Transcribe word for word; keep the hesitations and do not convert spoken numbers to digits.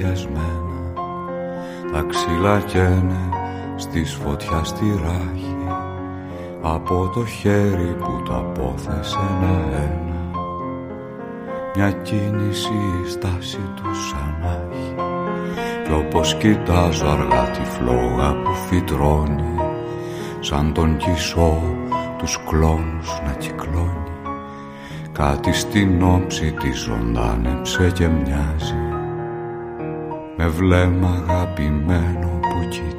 τα ξύλα καίνε στις φωτιάς τη ράχη από το χέρι που τα πόθεσε ένα-ένα. Μια κίνηση η στάση του σαν να έχει κι όπως κοιτάζω αργά τη φλόγα που φυτρώνει σαν τον κισό τους κλόνους να κυκλώνει κάτι στην όψη τη ζωντάνεψε και μοιάζει με βλέμμα αγαπημένο που κοιτάζει